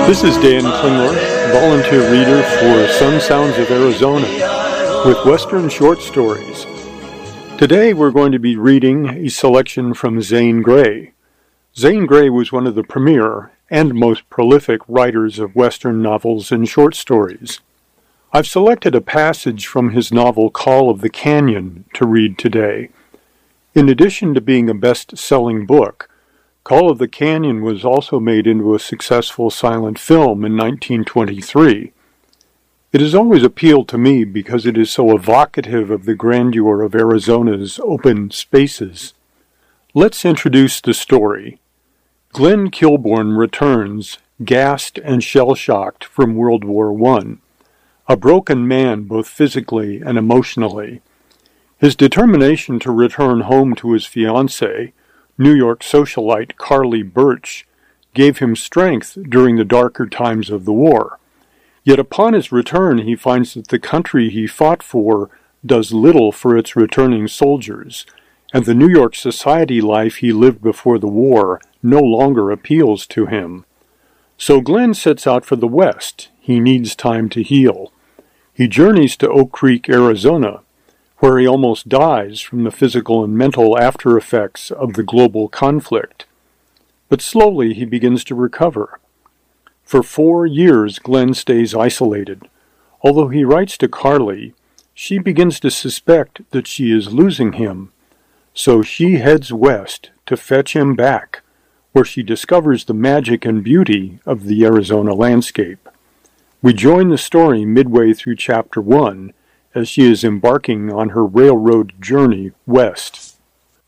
This is Dan Klingler, volunteer reader for Sun Sounds of Arizona, with Western short stories. Today we're going to be reading a selection from Zane Grey. Zane Grey was one of the premier and most prolific writers of Western novels and short stories. I've selected a passage from his novel Call of the Canyon to read today. In addition to being a best-selling book, Call of the Canyon was also made into a successful silent film in 1923. It has always appealed to me because it is so evocative of the grandeur of Arizona's open spaces. Let's introduce the story. Glenn Kilbourne returns, gassed and shell-shocked from World War I, a broken man both physically and emotionally. His determination to return home to his fiancée, New York socialite Carly Birch, gave him strength during the darker times of the war. Yet upon his return he finds that the country he fought for does little for its returning soldiers, and the New York society life he lived before the war no longer appeals to him. So Glenn sets out for the West. He needs time to heal. He journeys to Oak Creek, Arizona, where he almost dies from the physical and mental after-effects of the global conflict. But slowly he begins to recover. For 4 years Glenn stays isolated. Although he writes to Carly, she begins to suspect that she is losing him. So she heads west to fetch him back, where she discovers the magic and beauty of the Arizona landscape. We join the story midway through Chapter 1, as she is embarking on her railroad journey west.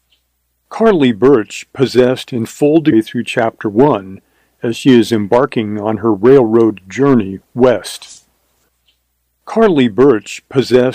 Carly Birch, possessed in full day through Chapter 1, as she is embarking on her railroad journey west. Carly Birch, possessed